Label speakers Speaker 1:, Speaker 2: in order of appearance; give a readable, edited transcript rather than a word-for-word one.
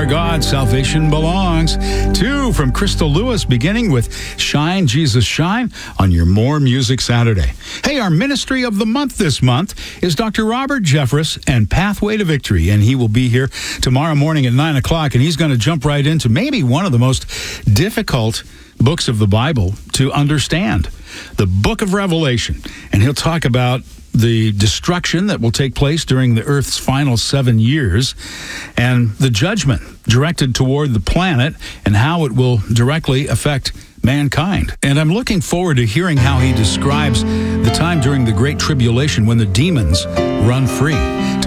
Speaker 1: our God, salvation belongs. 2 from Crystal Lewis, beginning with Shine, Jesus Shine on your More Music Saturday. Hey, our ministry of the month this month is Dr. Robert Jeffress and Pathway to Victory, and he will be here tomorrow morning at 9 o'clock, and he's going to jump right into maybe one of the most difficult books of the Bible to understand, the book of Revelation. And he'll talk about the destruction that will take place during the Earth's final 7 years and the judgment directed toward the planet and how it will directly affect mankind. And I'm looking forward to hearing how he describes the time during the Great Tribulation when the demons run free.